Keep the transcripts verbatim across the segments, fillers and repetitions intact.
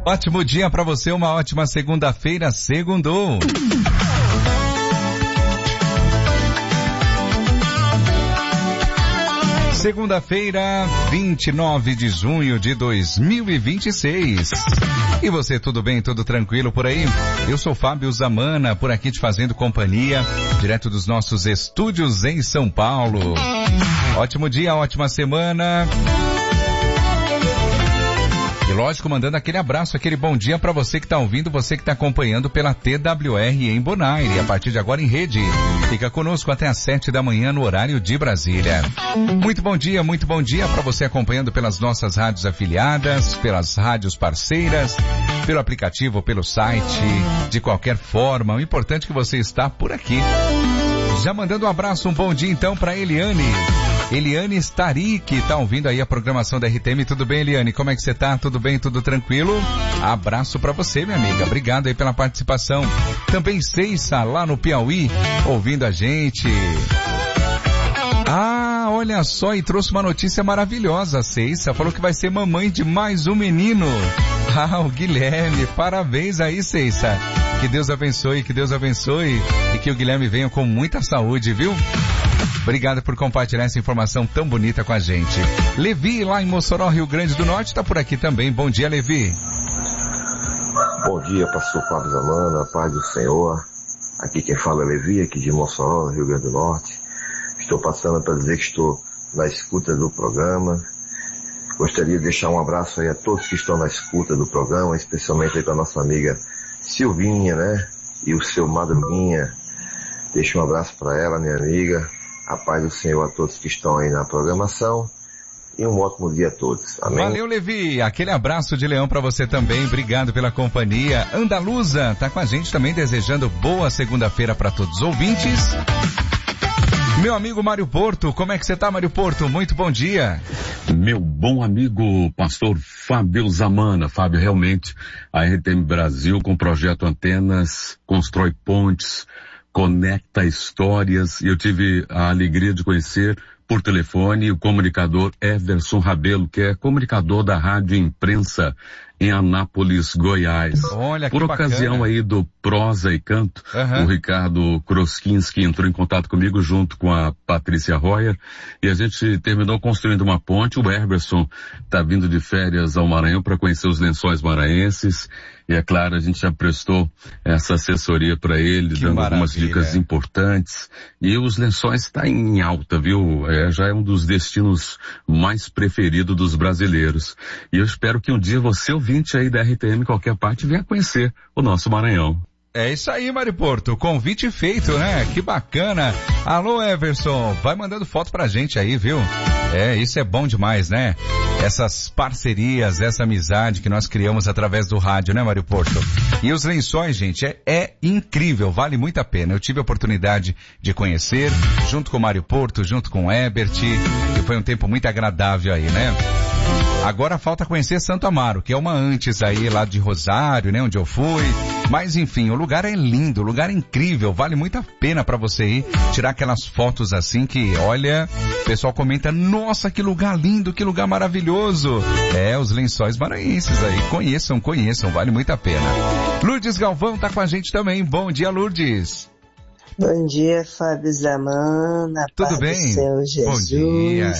Ótimo dia para você, uma ótima segunda-feira, segundou. Segunda-feira, vinte e nove de junho de dois mil e vinte e seis. E você, tudo bem, tudo tranquilo por aí? Eu sou Fábio Zamana, por aqui te fazendo companhia, direto dos nossos estúdios em São Paulo. Ótimo dia, ótima semana. E lógico, mandando aquele abraço, aquele bom dia para você que está ouvindo, você que está acompanhando pela T W R em Bonaire, a partir de agora em rede. Fica conosco até às sete da manhã no horário de Brasília. Muito bom dia, muito bom dia para você acompanhando pelas nossas rádios afiliadas, pelas rádios parceiras, pelo aplicativo, pelo site, de qualquer forma. O importante é que você está por aqui. Já mandando um abraço, um bom dia então para Eliane. Eliane Starik, tá ouvindo aí a programação da R T M. Tudo bem, Eliane? Como é que você tá? Tudo bem? Tudo tranquilo? Abraço pra você, minha amiga. Obrigado aí pela participação. Também Ceissa, lá no Piauí, ouvindo a gente. Ah, olha só, e trouxe uma notícia maravilhosa. A Ceissa falou que vai ser mamãe de mais um menino. Ah, o Guilherme. Parabéns aí, Ceissa. Que Deus abençoe, que Deus abençoe. E que o Guilherme venha com muita saúde, viu? Obrigado por compartilhar essa informação tão bonita com a gente. Levi, lá em Mossoró, Rio Grande do Norte, está por aqui também. Bom dia, Levi. Bom dia, pastor Fábio Zamana, paz do Senhor. Aqui quem fala é Levi, aqui de Mossoró, Rio Grande do Norte. Estou passando para dizer que estou na escuta do programa. Gostaria de deixar um abraço aí a todos que estão na escuta do programa, especialmente aí para a nossa amiga Silvinha, né? E o seu Madruguinha. Deixo um abraço para ela, minha amiga. A paz do Senhor a todos que estão aí na programação e um ótimo dia a todos. Amém? Valeu, Levi. Aquele abraço de leão para você também. Obrigado pela companhia. Andaluza tá com a gente também, desejando boa segunda-feira para todos os ouvintes. Meu amigo Mário Porto, como é que você tá, Mário Porto? Muito bom dia. Meu bom amigo pastor Fábio Zamana. Fábio, realmente a R T M Brasil com o projeto Antenas constrói pontes, conecta histórias, e eu tive a alegria de conhecer por telefone o comunicador Everson Rabelo, que é comunicador da Rádio Imprensa em Anápolis, Goiás. Olha, que por ocasião bacana. aí do Prosa e Canto, uhum. O Ricardo Kroskinski entrou em contato comigo junto com a Patrícia Royer e a gente terminou construindo uma ponte. O Everson está vindo de férias ao Maranhão para conhecer os lençóis maranhenses e, é claro, a gente já prestou essa assessoria para ele, que dando maravilha. Algumas dicas importantes. E os lençóis está em alta, viu? É, já é um dos destinos mais preferidos dos brasileiros. E eu espero que um dia você, ouvinte aí da R T M, qualquer parte, venha conhecer o nosso Maranhão. É isso aí, Mário Porto. Convite feito, né? Que bacana. Alô, Everson. Vai mandando foto pra gente aí, viu? É, isso é bom demais, né? Essas parcerias, essa amizade que nós criamos através do rádio, né, Mário Porto? E os lençóis, gente, é, é incrível. Vale muito a pena. Eu tive a oportunidade de conhecer, junto com o Mário Porto, junto com o Ebert. E foi um tempo muito agradável aí, né? Agora falta conhecer Santo Amaro, que é uma antes aí lá de Rosário, né, onde eu fui. Mas enfim, o lugar é lindo, o lugar é incrível, vale muito a pena para você ir tirar aquelas fotos assim que, olha, o pessoal comenta, nossa, que lugar lindo, que lugar maravilhoso. É, os lençóis maranhenses aí, conheçam, conheçam, vale muito a pena. Lourdes Galvão tá com a gente também, bom dia, Lourdes. Bom dia, Fábio Zamana, tudo paz bem? do Senhor Jesus. Bom dia.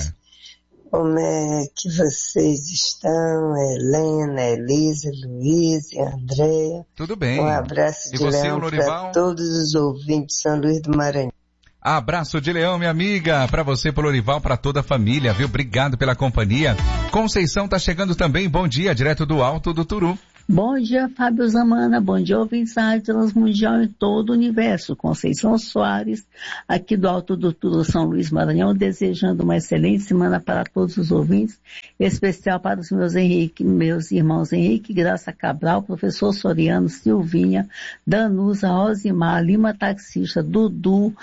Como é que vocês estão? Helena, Elisa, Luiz e Andréia. Tudo bem. Um abraço de leão para todos os ouvintes de São Luís do Maranhão. Abraço de leão, minha amiga, para você, pro Lorival, para toda a família, viu? Obrigado pela companhia. Conceição tá chegando também, bom dia, direto do Alto do Turu. Bom dia, Fábio Zamana. Bom dia, ouvintes da Rádio Transmundial em todo o universo. Conceição Soares, aqui do Alto do Turu, São Luís, Maranhão, desejando uma excelente semana para todos os ouvintes, especial para os meus, Henrique, meus irmãos Henrique Graça Cabral, professor Soriano, Silvinha, Danusa, Rosimar, Lima Taxista, Dudu,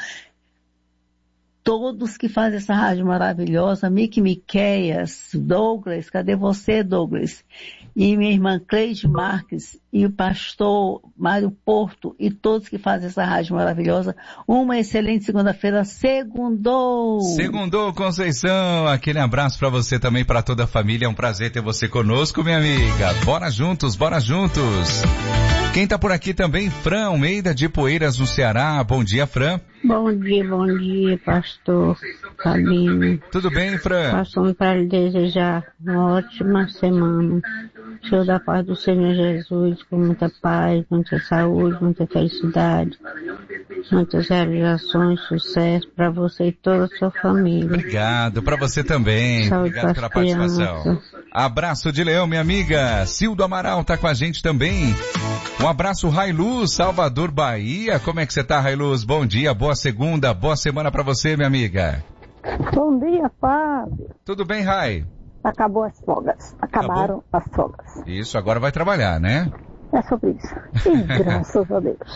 todos que fazem essa rádio maravilhosa, Mickey Miqueias, Douglas, cadê você, Douglas? e minha irmã Cleide Marques e o pastor Mário Porto e todos que fazem essa rádio maravilhosa. Uma excelente segunda-feira. Segundou! Segundou, Conceição. Aquele abraço para você também, para toda a família. É um prazer ter você conosco, minha amiga. Bora juntos, bora juntos. Quem tá por aqui também, Fran Almeida de Poeiras, no Ceará. Bom dia, Fran. Bom dia, bom dia, pastor Fabinho. Tudo bem, Fran? Passando para lhe desejar uma ótima semana. Cheio da paz do Senhor Jesus, com muita paz, muita saúde, muita felicidade, muitas realizações, sucesso para você e toda a sua família. Obrigado, para você também. Saúde. Obrigado pela participação. Crianças. Abraço de leão, minha amiga. Cildo Amaral tá com a gente também. Um abraço, Railuz, Salvador, Bahia. Como é que você tá, Railuz? Bom dia, boa segunda, boa semana para você, minha amiga. Bom dia, Fábio. Tudo bem, Rai? Acabou as folgas. Acabaram Acabou? as folgas. Isso, agora vai trabalhar, né? É sobre isso. E graças a Deus.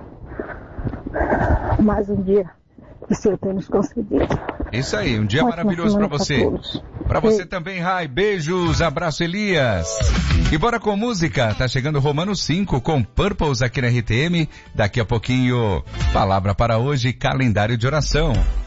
Mais um dia que o Senhor tem nos concedido. Isso aí, um dia Ótima maravilhoso para você. Para você também, Rai. Beijos, abraço, Elias. E bora com música. Tá chegando Romanos cinco com Purples aqui na R T M. Daqui a pouquinho, palavra para hoje, calendário de oração.